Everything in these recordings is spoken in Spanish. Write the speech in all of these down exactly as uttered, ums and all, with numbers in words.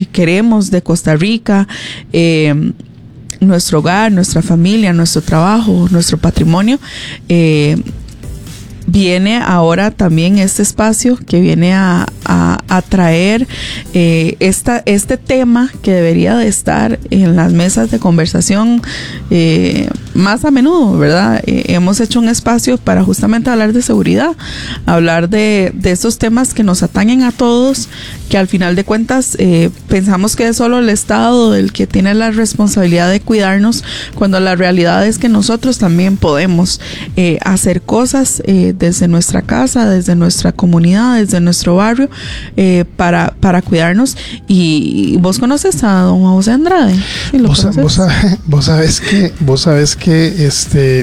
queremos de Costa Rica, eh, nuestro hogar, nuestra familia, nuestro trabajo, nuestro patrimonio. Eh, viene ahora también este espacio que viene a, a, a traer eh, esta, este tema que debería de estar en las mesas de conversación eh, más a menudo, ¿verdad? Eh, hemos hecho un espacio para justamente hablar de seguridad, hablar de, de estos temas que nos atañen a todos, que al final de cuentas eh, pensamos que es solo el Estado el que tiene la responsabilidad de cuidarnos, cuando la realidad es que nosotros también podemos eh, hacer cosas eh, desde nuestra casa, desde nuestra comunidad, desde nuestro barrio, eh, para, para cuidarnos. Y, y vos conoces a don José Andrade. ¿Sí lo vos, vos, sabes, vos sabes que, vos sabes que este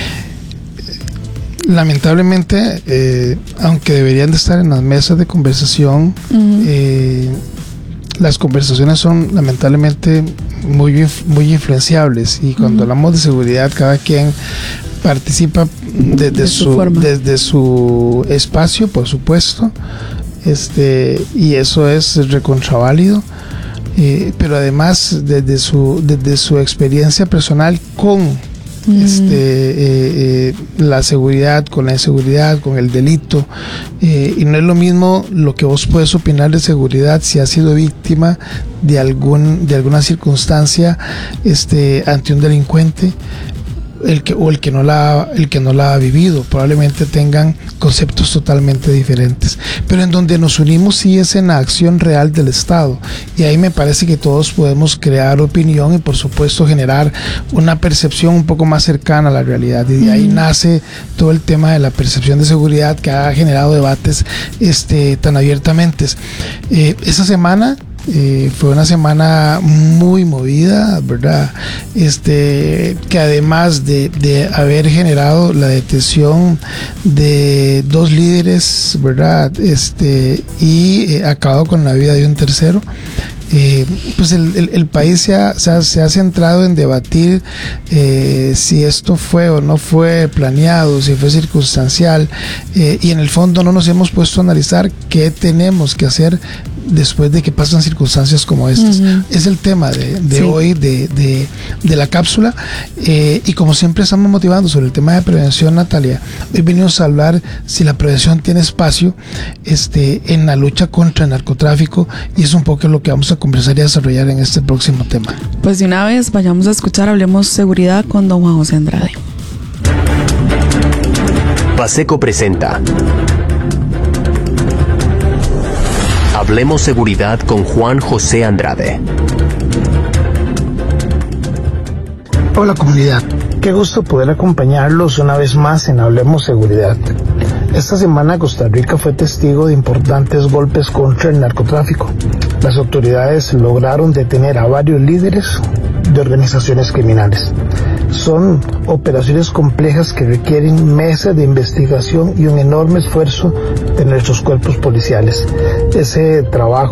lamentablemente, eh, aunque deberían de estar en las mesas de conversación, uh-huh. eh, las conversaciones son lamentablemente muy, muy influenciables, y cuando uh-huh. hablamos de seguridad, cada quien participa desde de su, su desde su espacio, por supuesto, este y eso es recontraválido, eh, pero además desde su desde su experiencia personal con mm. este eh, eh, la seguridad, con la inseguridad, con el delito, eh, y no es lo mismo lo que vos puedes opinar de seguridad si has sido víctima de algún de alguna circunstancia este ante un delincuente, el que o el que no la el que no la ha vivido. Probablemente tengan conceptos totalmente diferentes, pero en donde nos unimos sí es en la acción real del Estado, y ahí me parece que todos podemos crear opinión y por supuesto generar una percepción un poco más cercana a la realidad, y de ahí mm. nace todo el tema de la percepción de seguridad que ha generado debates este tan abiertamente. Eh, esa semana Eh, fue una semana muy movida, ¿verdad? Este, que además de, de haber generado la detención de dos líderes, ¿verdad? Este, y eh, acabado con la vida de un tercero. Eh, pues el, el, el país se ha, se, ha, se ha centrado en debatir eh, si esto fue o no fue planeado, si fue circunstancial, eh, y en el fondo no nos hemos puesto a analizar qué tenemos que hacer después de que pasan circunstancias como estas. Uh-huh. Es el tema de, de sí. hoy de, de, de la cápsula, eh, y como siempre estamos motivando sobre el tema de prevención, Natalia. Hoy venimos a hablar si la prevención tiene espacio este, en la lucha contra el narcotráfico, y es un poco lo que vamos a conversar y a desarrollar en este próximo tema. Pues de una vez vayamos a escuchar Hablemos Seguridad con don Juan José Andrade. Paseco presenta Hablemos Seguridad con Juan José Andrade. Hola comunidad, qué gusto poder acompañarlos una vez más en Hablemos Seguridad. Esta semana Costa Rica fue testigo de importantes golpes contra el narcotráfico. Las autoridades lograron detener a varios líderes de organizaciones criminales. Son operaciones complejas que requieren meses de investigación y un enorme esfuerzo de nuestros cuerpos policiales. Ese trabajo